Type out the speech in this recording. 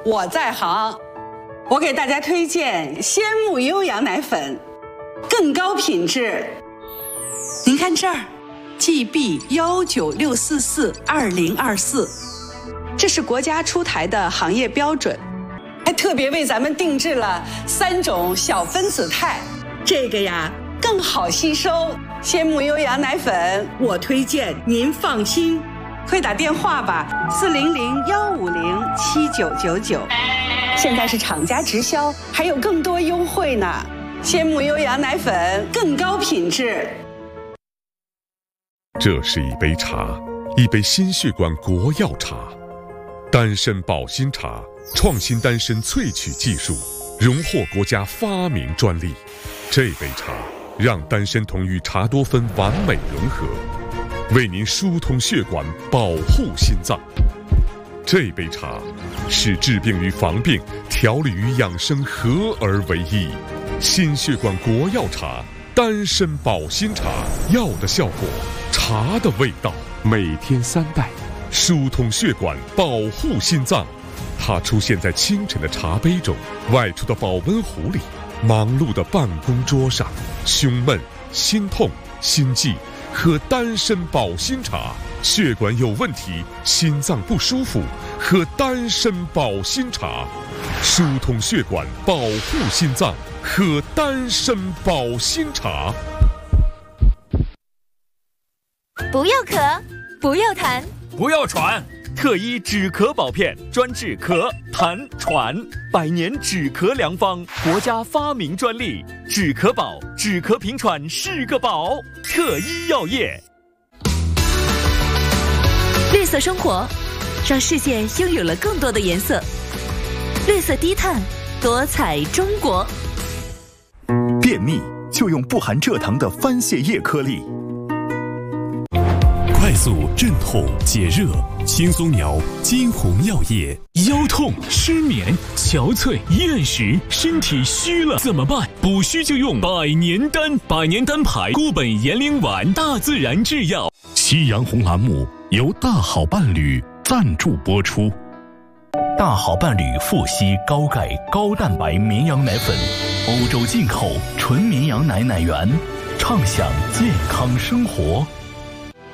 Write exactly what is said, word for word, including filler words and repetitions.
我在行。我给大家推荐鲜牧优羊奶粉，更高品质。您看这儿 ，G B 幺九六四四二零二四，这是国家出台的行业标准，还特别为咱们定制了三种小分子肽，这个呀更好吸收。鲜牧优羊奶粉，我推荐，您放心。快打电话吧，四零零幺五零七九九九。现在是厂家直销，还有更多优惠呢。鲜牧优羊奶粉，更高品质。 这是一杯茶，一杯心血管国药茶，丹参保心茶，创新丹参萃取技术，荣获国家发明专利。这杯茶让丹参酮与茶多酚完美融合，为您疏通血管，保护心脏。这杯茶是治病与防病、调理与养生合而为一。心血管国药茶，丹参保心茶，药的效果，茶的味道。每天三袋，疏通血管，保护心脏。它出现在清晨的茶杯中，外出的保温壶里，忙碌的办公桌上。胸闷、心痛、心悸，喝丹参保心茶。血管有问题，心脏不舒服，喝丹参保心茶。疏通血管，保护心脏，喝丹参保心茶。 不要咳，不要痰， 不要喘，特医止咳宝片专治咳、痰、喘，百年止咳良方，国家发明专利。止咳宝，止咳平喘是个宝。特医药业。 绿色生活，让世界拥有了更多的颜色。绿色低碳，多彩中国。 便秘就用不含蔗糖的番泻叶颗粒。 快速镇痛解热，轻松摇金红药业。腰痛、失眠、憔悴、厌食，身体虚了怎么办？补虚就用百年丹，百年丹牌固本延龄丸，大自然制药。夕阳红栏目由大好伴侣赞助播出。 大好伴侣富硒高钙高蛋白绵羊奶粉，欧洲进口纯绵羊奶奶源，畅享健康生活。